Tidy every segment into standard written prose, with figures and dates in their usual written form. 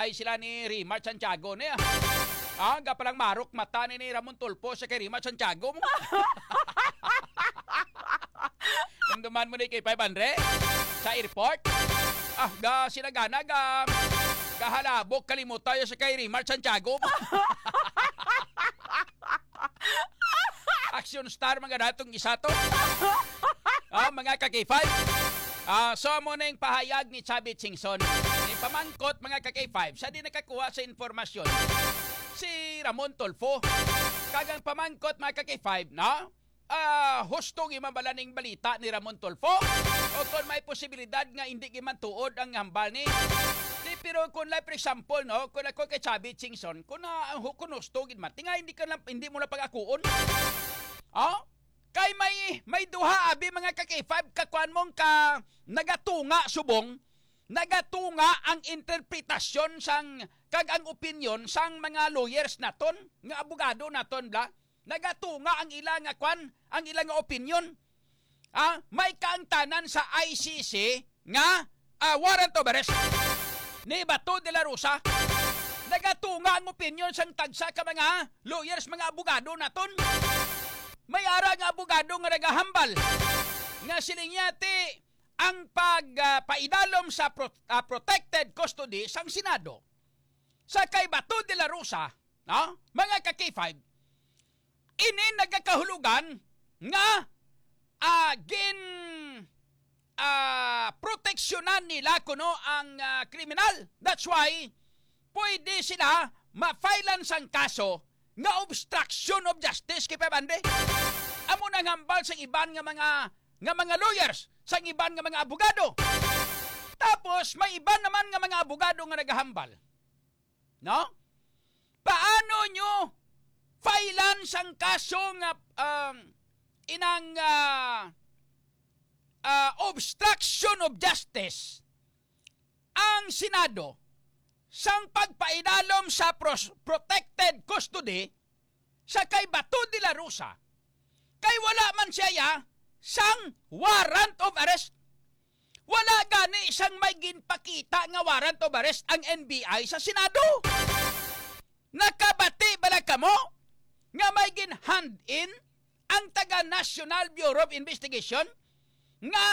NBI sila ni Rimar Santiago niya. Gapalang marok mata ni Ramon Tulfo sa kay Rimar Santiago mo. Nandungan mo na kay 500 sa airport. Sinagana gahalabok kalimutan sa kay Rimar Santiago mo. Action star mga datong isa to. Mga ka-K5. So mo na yung pahayag ni Chavit Singson. Pamangkot mga ka-K5. Sa di nakakuha sa informasyon si Ramon Tulfo. Kagang pamangkot mga ka-K5, no? Hustong imabalaning balita ni Ramon Tulfo. O kung may posibilidad nga hindi gimantuod ang hambal ni. Pero kung like for example, no, kung ako kay Chavit Singson, kung hustong imating nga hindi mo na pag-akuon. Kay may duha abi mga ka-K5 kakuan mong nagatunga subong, nagatunga ang interpretasyon sang kag ang opinion sang mga lawyers naton, nga abogado naton bla. Nagatunga ang ilang ang ilang opinion. May kaangtanan sa ICC nga warrant of arrest ni Bato de la Rosa. Nagatunga ang opinion sang tagsa ka mga lawyers, mga abogado naton. May ara nga abogado nga nagahambal nga silinyati ang pagpaidalom sa protected custody sang Senado. Sa kay Bato de la Rosa, mga ka-K5, ini nagkakahulugan nga proteksyonan nila kuno ang kriminal. That's why pwede sila ma-filean sang kaso nga obstruction of justice kay Pabande. Amo nang hambal sa iban nga mga lawyers, sa iban nga mga abogado. Tapos may iban naman nga mga abogado nga nagahambal. No? Paano nyo filean sang kaso nga obstruction of justice ang Senado sang pagpaidalom sa protected custody sa kay Bato de la Rosa, kay wala man siya sang warrant of arrest. Wala gani sang may ginpakita nga warrant of arrest ang NBI sa Senado. Nakabati bala kamo nga may gin-hand in ang taga National Bureau of Investigation nga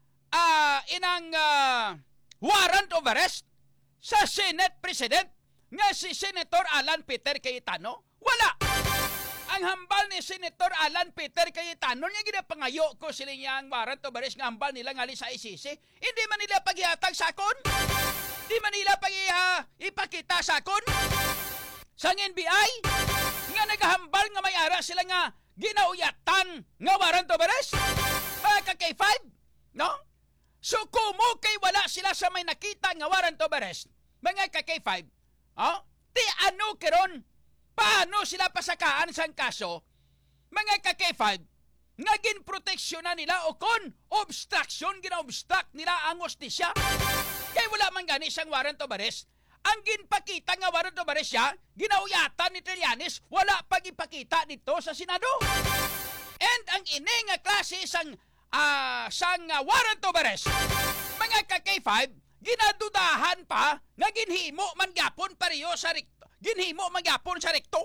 warrant of arrest sa Senate President nga si Senator Alan Peter Cayetano? Wala. Ang hambal ni Senator Alan Peter Cayetano nga ginapangayo ko sila niyang warrant of arrest nga hambal nila ngali sa ICC. Hindi man nila paghihatag sakon? Hindi man nila ipakita sakon? Sang NBI nga nagahambal nga may ara sila nga ginauyatan nga warrant of arrest? Mga ka-K5? No? So kumo kay wala sila sa may nakita nga warrant of arrest, mga ka-K5, ti ano keron, paano sila pasakaan sang kaso, mga ka-K5, nga ginproteksyonan nila o kon obstruction, gina-obstruct nila ang hustisya. Kay wala man gani sang warrant of arrest. Ang ginpakita nga warrant of arrest siya, ginauyatan ni Trillanes, wala pag ipakita dito sa Senado. And ang ini nga klase sang warrant of arrest, mga ka-K5, ginadudahan pa nga ginhimo man gyapon pareho sa rekto. Ginhimo man gyapon sa rekto.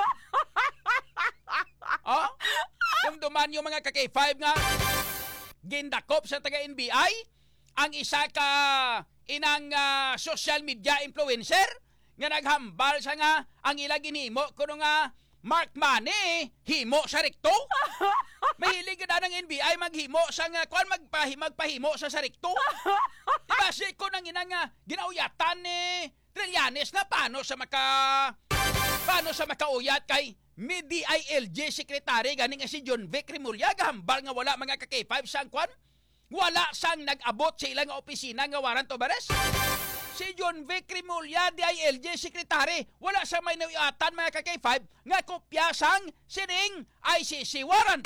Dumduman yung mga ka-K5 nga gindakop sa taga-NBI ang isa ka inang social media influencer nga naghambal sa nga ang ila ginhimo kuno nga Mark Money himo sa rekto. Mahilig na ng NBI maghimo sa nga kuan magpahimo sa rekto. Diba si ko nang inang ginauyatan ni Trillanes na paano sa makauyat kay DILG Secretary ganing si John Vic Remulla gahambal nga wala mga ka-K5 sang kuan. Wala sang nag-abot sa ilang opisina nga warrant of arrest. Si John Vic Remulla, DILG Secretary, wala sa may nauyatan mga ka-K5 nga kopya sang sining ICC warrant.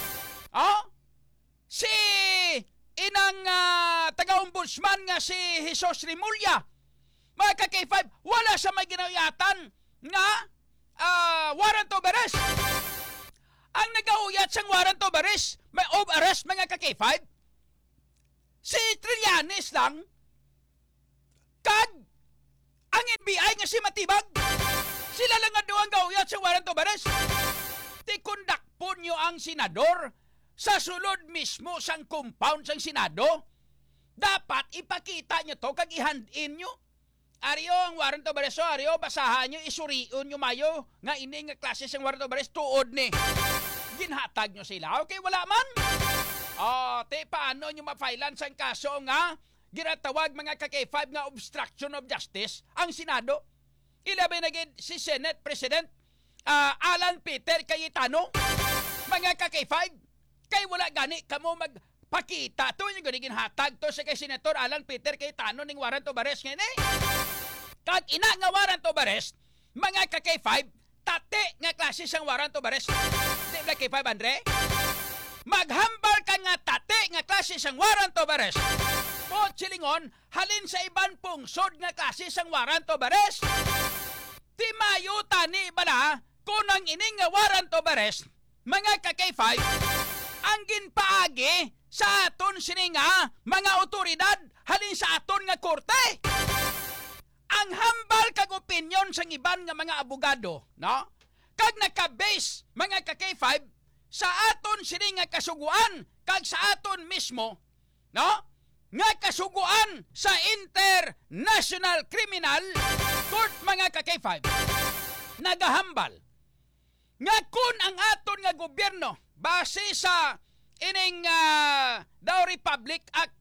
Si inang taga-ombudsman nga si Jesus Remulla, mga ka-K5, wala sa may ginauyatan nga warrant of arrest. Ang nag-auyat sang warrant of arrest, mga ka-K5, si Trillanes lang, kag ang nga si Matibag. Sila lang nga doang gauyat sa warrant of arrest. Tikundak po nyo ang senador sa sulod mismo sang compound sang Senado. Dapat ipakita nyo to kag i-hand-in nyo. Aryo ang warrant of arrest, aryo basahan nyo, isuriun nyo mayo nga ini nga klase sang warrant of arrest tuod ni. Ginhatag nyo sila. Okay, wala man. Paano nyo mafailan sang kaso nga ginatawag mga ka-K5 nga obstruction of justice ang Senado? Ilabi na si Senate President Alan Peter Cayetano, mga ka-K5, kay wala gani kamo magpakita to yung ganigin hatag to sa kay Senator Alan Peter Cayetano ning warrant of arrest ngayon Kag ina nga warrant of arrest, mga ka-K5, tate nga klase sang warrant of arrest. Di ba K5, Andre? Maghambal ka nga tate nga klase sang warrant of arrest. O chilingon, halin sa ibang pungsod nga klase sang warrant of arrest. Di mayo tani bala kunang ining nga warrant of arrest, mga ka-K5, ang ginpaagi sa aton sini nga mga otoridad halin sa aton nga korte. Ang hambal kag opinyon sang iban nga mga abogado, no? Kag naka-base mga ka-K5 sa aton sini nga kasuguan kag sa aton mismo, no? Nga kasuguan sa International Criminal Court, mga ka-K5, nagahambal nga kun ang aton nga gobyerno base sa ining Daw Republic Act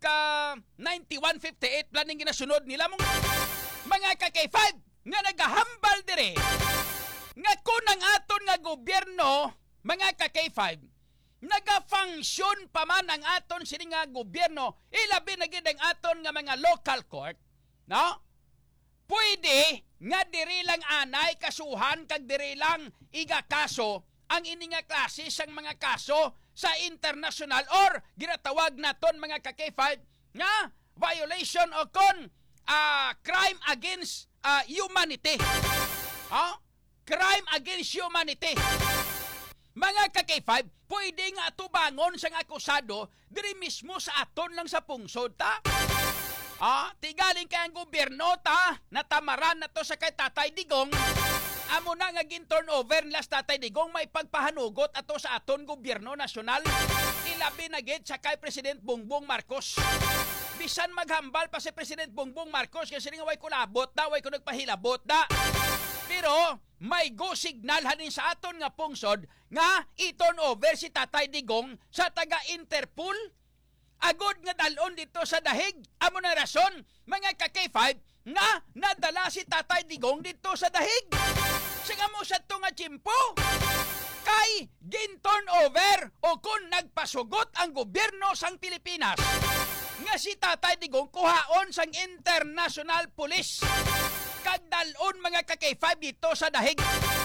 9158 planning ginasunod nila mong mga ka-K5 nga nagahambal dire nga kun ang aton nga gobyerno, mga ka-K5, nagafunction pa man ang aton sini nga gobyerno, ilabi na gid ang aton nga mga local court, no? Pwede nga diri lang anay kasuhan kag diri lang iga kaso ang ini nga klase sang mga kaso sa international or ginatawag naton mga ka-K5 nga violation o crime against humanity. Crime against humanity. Mga ka-K5, pwede nga tubangon sang akusado diri mismo sa aton lang sa pungsod ta. Tigaling kay ang gobyerno ta, natamaran na to sa kay Tatay Digong. Amo na nga gin-turnover nila sa Tatay Digong, may pagpahanugot ato sa aton gobyerno nasyonal. Ilabi na gid sa kay President Bongbong Marcos. Bisan maghambal pa si President Bongbong Marcos kasi nga way kulabot da, way ko nagpahilabot da. Pero may go signal hanin sa aton nga pungsod nga i-turn over si Tatay Digong sa taga-Interpol. Agod nga dalon dito sa dahig. Amo na rason, mga ka-K5, nga nadala si Tatay Digong dito sa dahig. Sige mo sa ito nga tsimpo. Kay gin-turn over o kung nagpasugot ang gobyerno sang Pilipinas nga si Tatay Digong kuhaon sang International Police. Kagdalon mga ka-K5 dito sa dahig.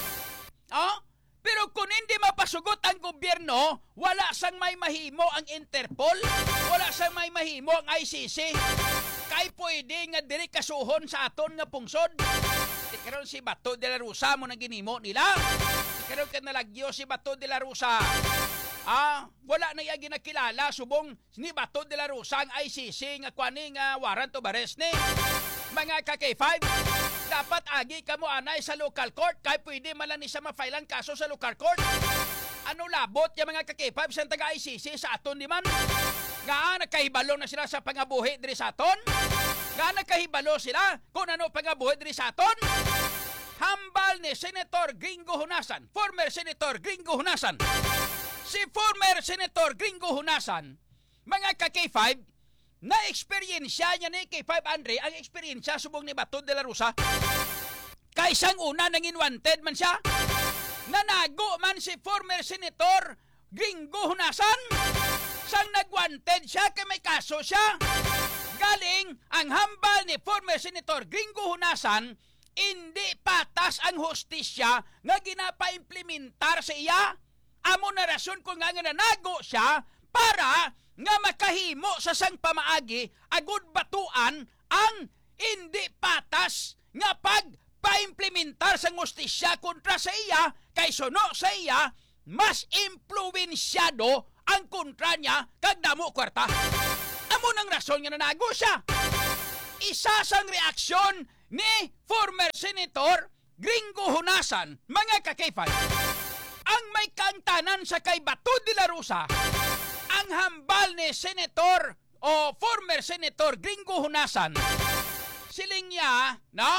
Pero kung hindi mapasugot ang gobyerno, wala sang may mahimo ang Interpol, wala sang may mahimo ang ICC. Kay pwede nga diri kasuhon sa aton nga pungsod. Karon si Bato de la Rosa mo nang ginimo nila. Karon ka nalagyo si Bato de la Rosa. Wala na iya ginakilala subong ni Bato de la Rosa ang ICC nga kuani nga warrant of arrest ni. Mga ka-K5, dapat agi ka mo anay sa local court kay pwede man lang ni siya mafailan kaso sa local court. Ano labot yung mga ka-K5 sa taga-ICC sa aton di man? Nga nagkahibalo na sila sa pangabuhi diri sa aton? Nga nagkahibalo sila kung ano pangabuhi diri sa aton? Hambal ni Senator Gringo Hunasan, former Senator Gringo Hunasan. Si former Senator Gringo Hunasan, mga ka-K5, na-eksperyensya niya ni K5 Andre, ang eksperyensya subong ni Bato de la Rosa. Kaysang una nangin wanted man siya. Nanago man si former Senator Gringo Hunasan. Sang nagwanted siya kay may kaso siya. Galing ang hambal ni former Senator Gringo Hunasan, hindi patas ang hustisya nga ginapa-implementar sa iya. Amo na rason kung nga nanago siya para nga makahimo sa sang pamaagi agud batuan ang hindi patas nga pagpa-implementar sa hustisya kontra sa iya kay suno sa iya mas impluwensyado ang kontra niya kag damo kwarta. Amo nang rason nga nanago siya. Isa sang reaksyon ni former Senator Senator Gringo Hunasan, mga ka-K5, ang may kaangtanan sa kay Bato de la Rosa, ang hambal ni Senator o former Senator Gringo Hunasan, siling niya, no?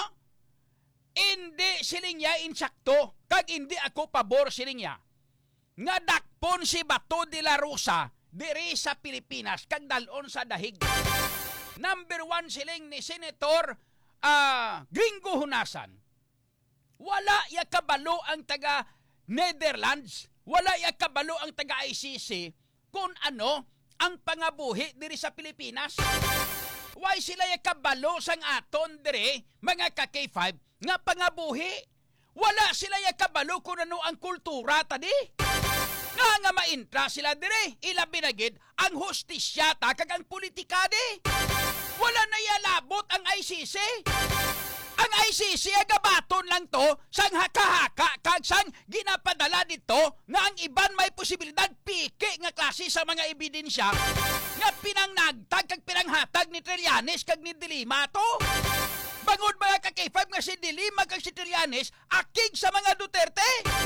Hindi siling niya insakto, kag hindi ako pabor siling niya. Nga dakpon si Bato de la Rosa diri sa Pilipinas kag dalon sa dahig. Number 1 siling ni Senator Gringo Hunasan. Wala ya kabalo ang taga Netherlands, wala ya kabalo ang taga ICC kung ano ang pangabuhi diri sa Pilipinas. Why sila ya kabalo sang aton diri mga ka-K5 nga pangabuhi? Wala sila ya kabalo kung ano ang kultura tadi. Nga maintra sila dire, ilabi na gid ang hustisya ta kag ang politika di. Wala na yalabot ang ICC. Ang ICC agabaton lang to sang haka-haka kag sang ginapadala dito nga ang iban may posibilidad piki nga klase sa mga ebidensya nga pinangnagtag kag pinanghatag ni Trillanes kag ni Dilima to. Bangod mga ka-K5 nga si Dilima kag si Trillanes akig sa mga Duterte.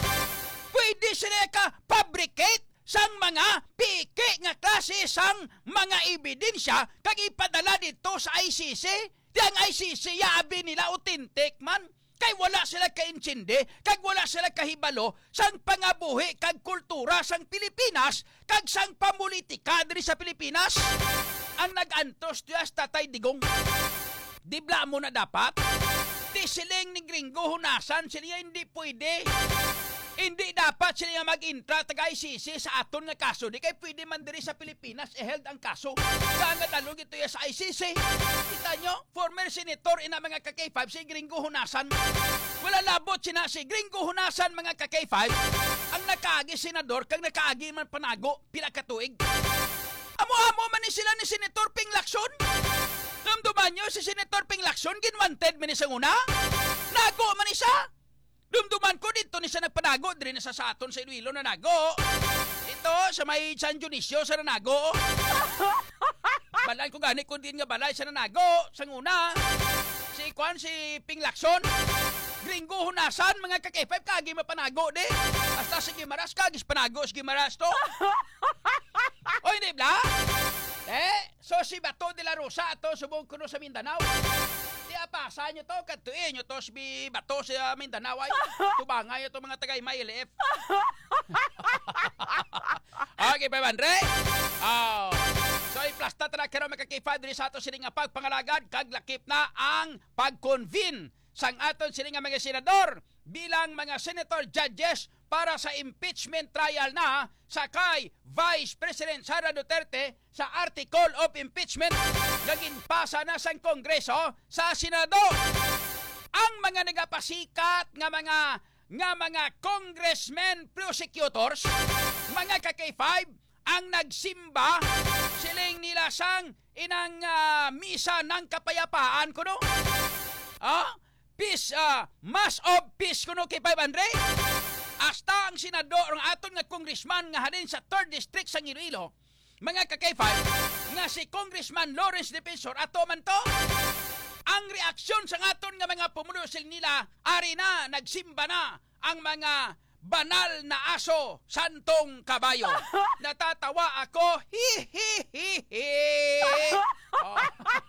Pwede sila ka-fabricate sang mga piki nga klase sang mga ebidensya kag ipadala dito sa ICC. Di ang ICC yaabi nila authentic man. Kay wala sila kaintindi, kag wala sila kahibalo sang pangabuhi kag kultura sang Pilipinas kag sang pamulitika diri sa Pilipinas. Ang nag-antos tiyas Tatay Digong. Dibla mo na dapat. Di siling ni Gringo Hunasan, sila hindi pwede. Hindi dapat sila mag-intra taga ICC sa aton nga kaso. Di kay pwede man diri sa Pilipinas i-held ang kaso. Kaya nga talog ito sa ICC. Kita nyo, former senator ina mga ka-K5 si Gringo Hunasan. Wala labot sina si Gringo Hunasan mga ka-K5. Ang nakaagi senador kag nakaagi man panago pila ka tuig. Amo-amo man ni sila ni Senator Ping Lacson. Dumduman nyo si Senator Ping Lacson ginwanted man ni sa una. Nago man ni siya. Dumduman ko dito ni siya nagpanago, diri na sa aton sa Iloilo na nago. Ito sa may San Dionisio sa nanago. Balay ko gani kung din nga balay sa nanago sang una. Si Kwan si Ping Lacson. Gringo Hunasan mga ka-K5 kagi mapanago di. Hasta si Gimaras kagis panago si Gimaras to. O hindi bla? So si Bato de la Rosa ato subong kuno sa Mindanao. Pasa nyo to, katuin nyo to si Bato sa Mindanao ay tubangay ito mga tagay may LF. Okay, pa Andre? Oh. So, iplasta tala kero makakifad rin sa ato sining nga pagpangalagad kag lakip na ang pag-convene sang aton sining nga mga senador bilang mga senator judges para sa impeachment trial na sa kay Vice President Sara Duterte sa Article of Impeachment naging pasa na sa Kongreso sa Senado. Ang mga nagapasikat nga mga congressmen prosecutors, mga ka-K5, ang nagsimba siling nila sang inang misa ng kapayapaan kuno. Peace, mass of peace kuno kay 500. Hasta ang senador ang aton nga congressman nga halin sa 3rd District sa Iloilo, mga ka-K5, nga si Congressman Lawrence Defensor ato man to. Ang reaksyon sa aton nga mga pumunusil nila, ari na, nagsimba na ang mga banal na aso, santong kabayo. Natatawa ako, hi. Oh.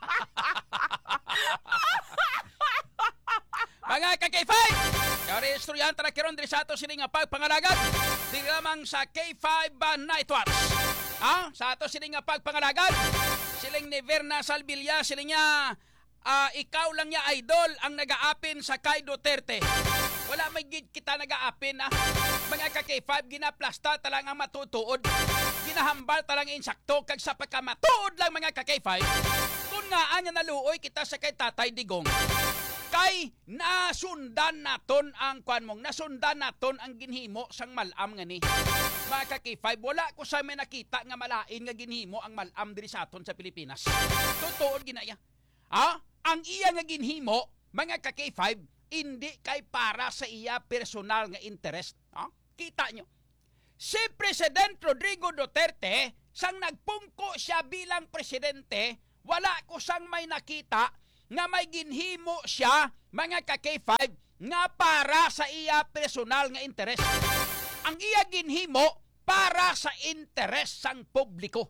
Mga ka-K5, kaya estudyante na kiron diri sa ato sining nga pagpangalagad di lamang sa K5 Night Watch. Sa ato sining nga pagpangalagad siling ni Verna Salvilla siling niya ikaw lang niya idol ang nagaapin sa kay Duterte. Wala may gid kita nagaapin mga ka-K5 ginaplasta talang ang matutuod. Ginahambal talang insakto kag sa pagkamatuod lang mga ka-K5. Kung nga anya naluoy kita sa kay Tatay Digong. Kay nasundan naton ang nasundan naton ang ginhimo sang malam nga ni. Mga ka-K5, wala ko sa may nakita nga malain nga ginhimo ang malam diri sa aton sa Pilipinas. Tutuod ginaya. Ang iya nga ginhimo, mga ka-K5, hindi kay para sa iya personal nga interest. Kita nyo. Si President Rodrigo Duterte, sang nagpungko siya bilang presidente, wala ko sang may nakita nga may ginhimo siya mga ka-K5 nga para sa iya personal nga interes. Ang iya ginhimo para sa interes sang publiko.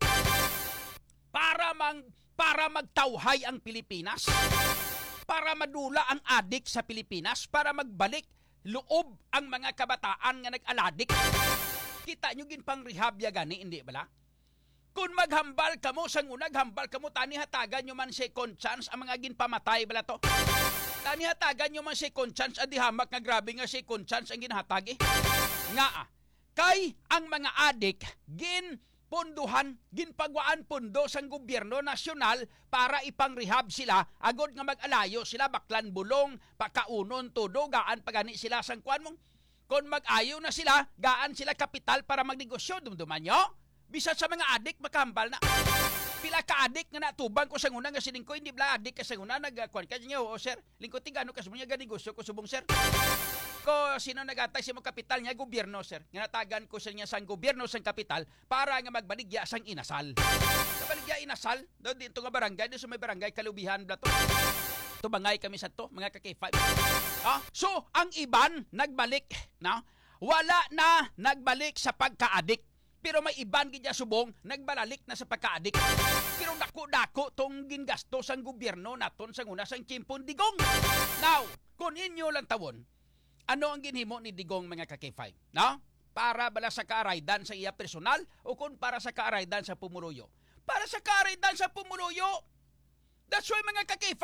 Para magtawhay ang Pilipinas. Para madula ang adik sa Pilipinas. Para magbalik loob ang mga kabataan nga nag-aladik. Kita nyo ginpang rehab ya gani, hindi bala? Kung maghambal ka mo, sang unag hambal ka mo, tani hatagan nyo man second chance ang mga ginpamatay bala to. Tani hatagan nyo man second chance, adi hamak nga grabe nga second chance ang ginhatag eh. Nga kay ang mga adik, ginpunduhan, ginpagwaan pundo sang gobyerno nasyonal para ipang-rehab sila, agod nga mag-alayo sila, baklan bulong, pakaunon, todo, gaan pagani sila sang kuan mong. Kung mag-ayo na sila, gaan sila kapital para magnegosyo, dumduman nyo? Bisa sa mga adik, makahambal na. Pila ka adik nga natubang ko sa nguna nga silingko, hindi bala adik ka sa nguna, nagkuhan ka niyo, o sir, lingko tigano ka sa mga ganegosyo ko subong sir. Ko sino nagatay sa mga kapital niya, gobyerno sir. Nga natagan ko sa niya sang gobyerno sang kapital para nga magbaligya sang inasal. Kabaligya inasal, do dito nga barangay, dito sa may barangay kalubihan bla to. Tubangay kami sa to, mga ka-K5. So, ang iban nagbalik, na wala na nagbalik sa pagka-adik. Pero may iban gidya subong nagbalalik na sa pagka-adik. Pero dako-dako tong gingasto sang gobyerno naton sang una sang Chimpon Digong. Now, kung inyo lang tawon, ano ang ginhimo ni Digong, mga ka-K5? No? Para bala sa kaaraydan sa iya personal o kung para sa kaaraydan sa pumuluyo? Para sa kaaraydan sa pumuluyo. That's why, mga ka-K5,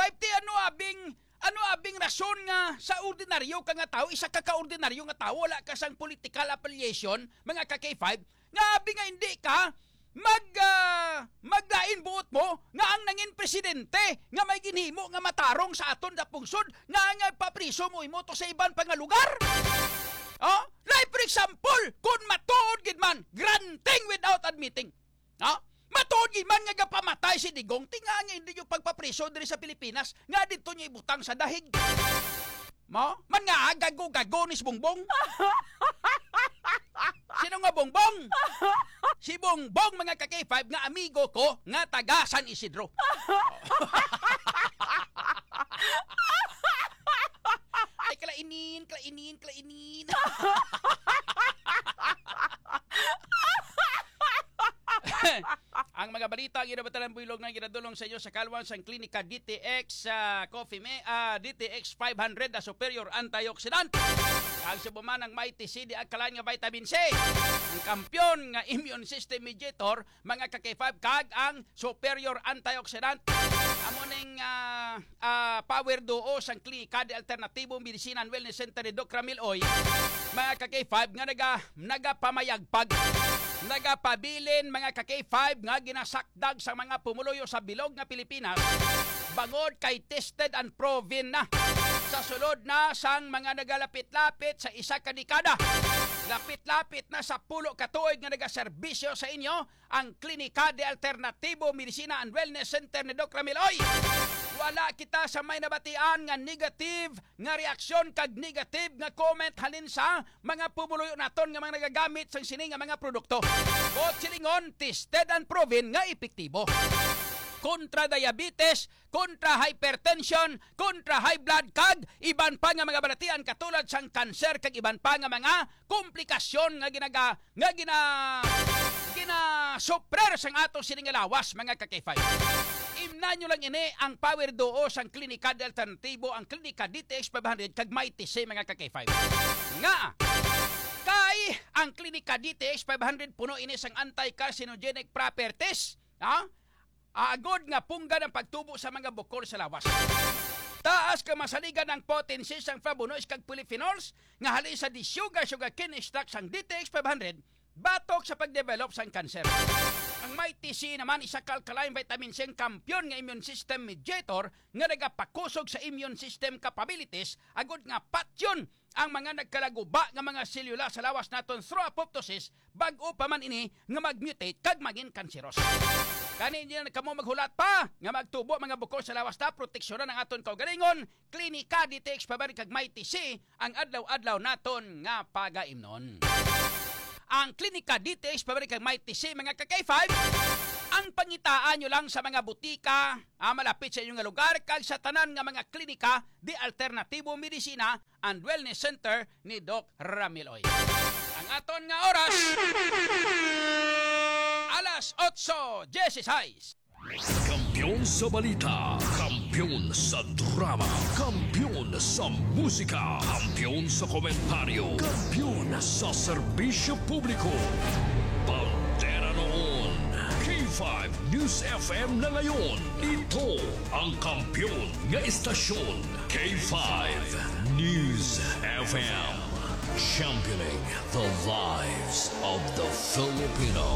ano abing rason nga sa ordinaryo ka nga tao, isa ka ka-ordinaryo nga tao, wala ka sang political affiliation, mga ka-K5, nga abing nga hindi ka maglain buot mo nga ang nangin presidente nga may ginhimo nga matarong sa aton sa pungsod nga papriso mo imo to sa iban pang lugar. Like for example, kung matuod gid man, granting without admitting. Matuod gid man nga pamatay si Digong, tinga nga hindi yung pagpapriso diri sa Pilipinas nga dito niya ibutang sa dahig. Man nga gago ni si Bongbong. Sino nga Bongbong? Si Bongbong, mga ka-K5, nga amigo ko nga taga San Isidro. Ay, klainin. Ang mga balita ginabatan ng builog na ginadulong sa inyo sa kalwan sang klinika DTX DTX 500 na superior antioxidant. Ang subuman ng Mighty C di akalan nga vitamin C. Ang kampyon nga immune system mediator, mga ka-K5, kag ang superior antioxidant. Amo ning power duo sang klinika di alternatibo medicine and wellness center ni Doc Ramil Oy. Mga ka-K5 nga nagapamayagpag, nagapabilin, mga ka-K5, nga ginasakdag sa mga pumuluyo sa bilog nga Pilipinas bangod kay tested and proven na sa sulod na sang mga nagalapit-lapit sa isa ka dekada. Lapit-lapit na sa 10 ka tuig nga nagaserbisyo sa inyo ang Klinika de Alternatibo Medicina and Wellness Center ni Doc Ramiloy. Wala kita sa may nabatian nga negative nga reaksyon kag negative nga comment halin sa mga pumuluyo naton nga mga nagagamit sang sini nga mga produkto. Bot silingon, tested and proven nga epektibo. Kontra diabetes, kontra hypertension, kontra high blood kag iban pa nga mga balatian katulad sang kanser kag iban pa nga mga komplikasyon nga suprer sang ato sining lawas, mga ka-K5. Imna nyo lang ini ang power duo sang Klinika de Alternatibo, ang Klinika DTX 500 kag Mighty C, mga ka-K5. Nga kay ang Klinika DTX 500 puno ini sang anti-carcinogenic properties, agod nga pungga ng pagtubo sa mga bukol sa lawas. Taas ka masaligan ng potency sang flavonoids kag polyphenols nga halin sa sugar-cane extract sang DTX 500, batok sa pagdevelop sang kanser. Ang Mighty C naman isa ka-alkaline vitamin C, kampyon nga immune system mediator nga nagapakusog sa immune system capabilities, agod nga patyon ang mga nagkalaguba nga mga selula sa lawas naton through apoptosis bag-o pa man ini nga mag-mutate kag maging kanseros. Kani niya kamo maghulat pa nga magtubo mga bukol sa lawas na proteksyonan ang aton kaugalingon. Klinika DTX pabalik kag Mighty C ang adlaw-adlaw naton nga pagaimnon. Ang Klinika DTX pabalik kag Mighty C, mga ka-K5, Ang pangitaan nyo lang sa mga butika, malapit sa inyong lugar, kag sa tanan nga mga klinika, di Alternatibo Medicina and Wellness Center ni Doc Ramiloy. Ang aton nga oras, alas 8:16. Kampiyon sa balita, kampiyon sa drama, kampiyon sa musika, kampiyon sa komentaryo, kampiyon sa serbisyo publiko. Pantera noon, K5 News FM na ngayon. Ito ang kampiyon nga istasyon, K5 News FM. Championing the lives of the Filipino.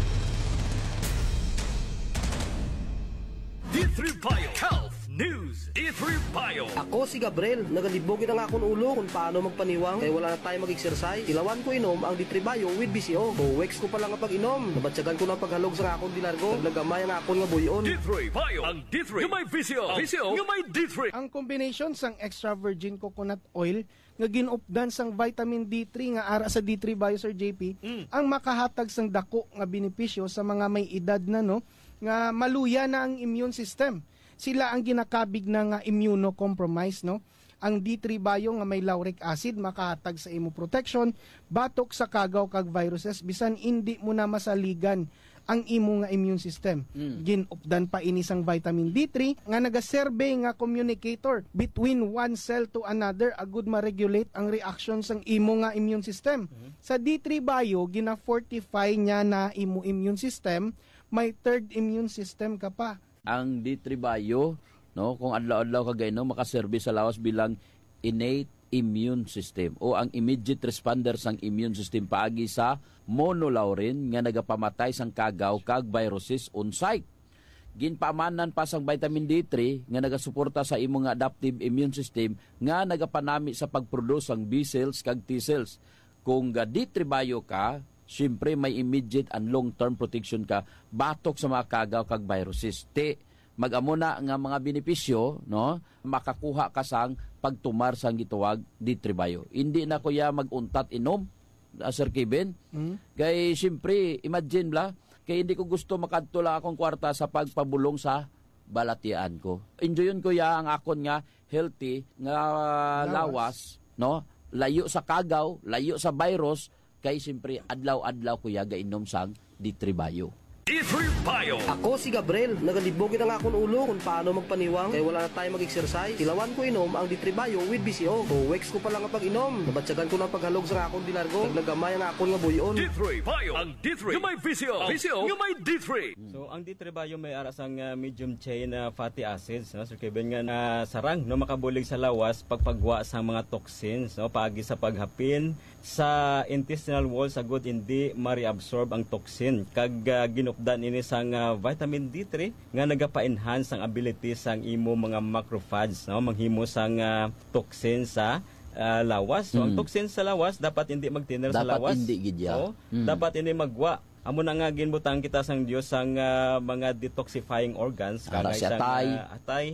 D3 Bio Health News. D3 Bio. Ako si Gabriel, nagalibogin ang akong ulo kung paano magpaniwang kaya wala na tayo mag-exercise. Ilawan ko inom ang D3 Bio with BCO. Weeks ko pa lang ang pag-inom. Nabatsagan ko na paghalog sa akong dilargo. Naglagamay ang akong nga buyon. D3 Bio. Ang D3 nga may VCO. VCO nga may D3. Ang combination sang extra virgin coconut oil nga ginupdan sang vitamin D3 nga ara sa D3 Bio Sir JP ang makahatag sang dako nga benepisyo sa mga may edad na nga maluya na ang immune system. Sila ang ginakabig na nga immunocompromised Ang D3 Bio nga may lauric acid makahatag sa imo protection batok sa kagaw kag viruses bisan hindi mo na masaligan ang imo nga immune system. Ginupdan pa ini sang vitamin D3 nga nagaserbe nga communicator between one cell to another agud ma-regulate ang reaction sang imo nga immune system. Sa D3 Bio gina-fortify niya na imo immune system, may third immune system ka pa. Ang D3 Bio, kung adlaw-adlaw ka gayno makaserbe sa lawas bilang innate immune system o ang immediate responder sang immune system paagi sa monolaurin nga nagapamatay sang kagaw kag viruses on site. Ginpaamanan pa sang vitamin D3 nga nagasuporta sa imong adaptive immune system nga nagapanami sa pagproduce sang B cells kag T cells. Kung D3 Bio ka, siyempre may immediate and long-term protection ka batok sa mga kagaw kag viruses. Mag-amo na nga mga benepisyo, makakuha ka sang pagtumar sang gituwag D3 Bio. Hindi na kuya mag-untat inom, Sir Kevin. Kay siyempre, imagine kay hindi ko gusto makadto lang akong kwarta sa pagpabulong sa balatian ko. Enjoyin ko ya ang akon nga healthy nga lawas, layo sa kagaw, layo sa virus, kay siyempre adlaw-adlaw ko ya gainom sang D3 Bio. D3 Bio. Ako si Gabriel, nagalibogin ang akong ulo kung paano magpaniwang kaya wala na tayo mag-exercise. Ilawan ko inom ang D3 Bio with BCO. Weeks ko pa lang ang pag-inom. Nabatsagan ko na paghalog sa akong dilargo. Naglagamay ang akong nga buyon. D3 Bio. Ang D3 nga may VCO. VCO nga may D3. So ang D3 Bio may ara sang medium chain fatty acids, Sir Kevin, nga na sarang makabulig sa lawas pagpagwa sa mga toxins, paagi sa paghapin sa intestinal wall sa good hindi ma-reabsorb ang toxin kag ginupdan ini sang vitamin D3 nga nagapa-enhance ang ability sang imo mga macrophages manghimo sang toxin sa lawas. So ang toxin sa lawas dapat hindi magtiner sa lawas. Dapat hindi gidya. Dapat ini magwa. Amo na nga ginbutang kita sang Dios sang mga detoxifying organs kagay sang atay,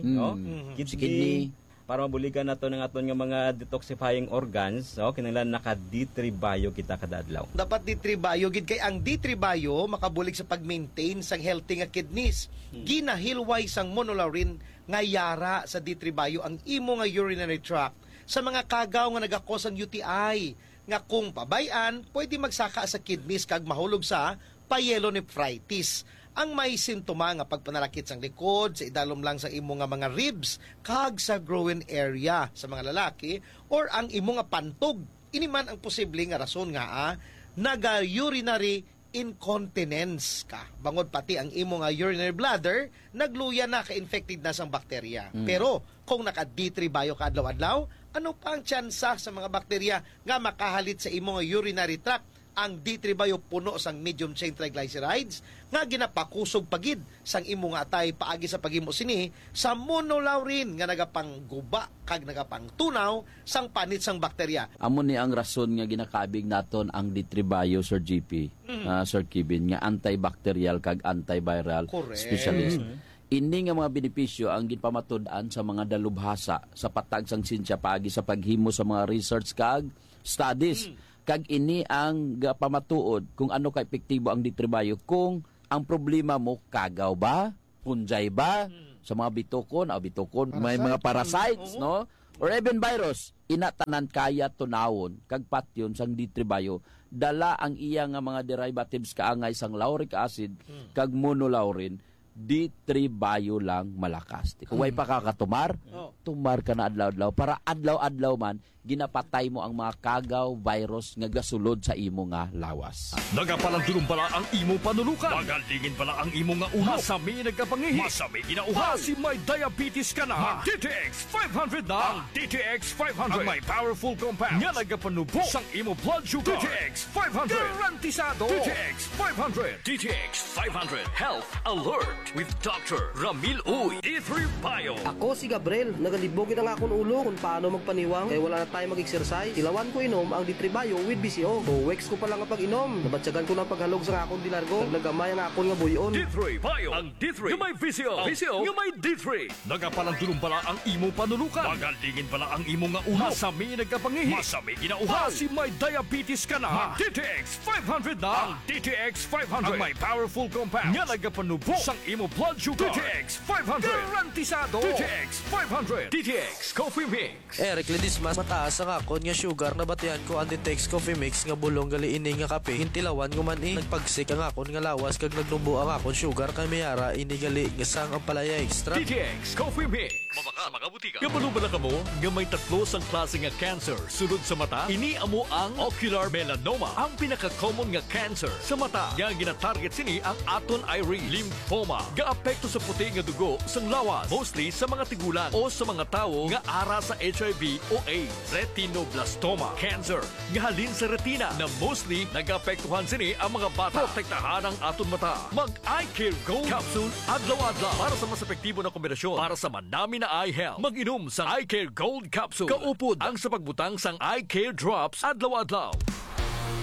kidney, para mabuligan nato ng aton nga mga detoxifying organs, kinahanglan naka D3 Bio kita kada adlaw. Dapat D3 Bio gid kay ang D3 Bio makabulig sa pag-maintain sang healthy nga kidneys. Ginahilway sang monolaurin nga yara sa D3 Bio ang imo nga urinary tract sa mga kagaw nga nagakos ang UTI nga kung pabayan pwede magsaka sa kidneys kag mahulog sa pyelonephritis. Ang may sintoma nga pagpanalakit sang likod, sa idalom lang sa imo nga mga ribs, kag sa groin area sa mga lalaki, or ang imo nga pantog. Ini man ang posible nga rason nga naga-urinary incontinence ka. Bangod pati ang imo nga urinary bladder, nagluya na ka-infected na sang bakterya. Pero kung naka D3 Bio ka adlaw-adlaw, ano pa ang tsansa sa mga bakterya nga makahalit sa imo nga urinary tract? Ang D3 Bio puno sang medium chain triglycerides nga ginapakusog pagid sang imo nga atay paagi sa paghimo sini sa monolaurin nga nagapangguba kag nagapangtunaw sang panit sang bakterya. Amo ni ang rason nga ginakabig naton ang D3 Bio, Sir GP, Sir Kevin, nga antibacterial kag antiviral specialist. Ini nga mga benepisyo ang ginpamatud-an sa mga dalubhasa sa patag sang sinsya paagi sa paghimo sa mga research kag studies. Kag ini ang pamatuod kung ano ka epektibo ang D3 Bio kung Ang problema mo, kagaw ba? Punjay ba? Sa mga bitukon, may mga parasites, no? Or even virus, inatanan kaya tunawon, kag patyon sang D3 dala ang iya nga mga derivatives kaangay sang lauric acid, kag monolaurin, D3 lang malakas. Kung way pa kakatumar, tumar ka na adlaw-adlaw para adlaw-adlaw man ginapatay mo ang mga kagaw virus nga gasulod sa imo nga lawas. Nagapalandulong pala ang imo panulukan. Magalingin pala ang imo nga ulo. Masami nagkapangihi. Masami ginauhaw. Si may diabetes ka na. DTX 500 na. Ang DTX 500. Ang may powerful compounds. Nga nagapanubo sang imo blood sugar. DTX 500. Garantisado. DTX 500. DTX 500. Health Alert with Dr. Ramil Uy. D3 Bio. Ako si Gabriel, nagalibogin ang akong ulo kung paano magpaniwang kaya wala na tayo mag-exercise. Tilawan ko inom ang D3 Bio with BCO. O weeks ko pa lang ang pag-inom. Nabatsagan ko ng paghalog sa akong dilargo. Naglagamay ang akong nga buyon. D3 Bio. Ang D3 nga may VCO. VCO nga may D3. Nagapalandulong pala ang imo panulukan. Magalingin pala ang imo nga ulo. Masami nagkapangihi. Masami ginauhaw. Si may diabetes ka na. DTX 500 na. Ang DTX 500. Ang may powerful compounds. Nga nagapanubo sang imo blood sugar. DTX 500. Garantisado. DTX 500. DTX Coffee Mix. Eric Ledismas, mataas ang akon nga sugar na batihan ko ang Ditex Coffee Mix nga bulong gali ini nga kape. Hintilawan ko man nagpagsik ang akon nga lawas kag nagnubo ang akon sugar kay mayara ini gali nga sang ang palaya extra. DTX Coffee Mix. Mabaka makabutika. Kabalubala ka mo nga may tatlo sang klase nga cancer sulod sa mata. Ini amo ang ocular melanoma, ang pinaka-common nga cancer sa mata. Nga ginatarget sini ang aton iris, lymphoma. Gaapekto sa puti nga dugo sang lawas, mostly sa mga tigulang o sa mga tawo nga ara sa HIV o AIDS. Retinoblastoma cancer nga halin sa retina na mostly nagapektuhan sini ang mga bata. Protektahan ang aton mata. Mag-Eye Care Gold Capsule adlaw-adlaw para sa mas epektibo na kombinasyon para sa manami na eye health. Mag-inom sa Eye Care Gold Capsule. Kaupod ang sa pagbutang sang Eye Care Drops adlaw-adlaw.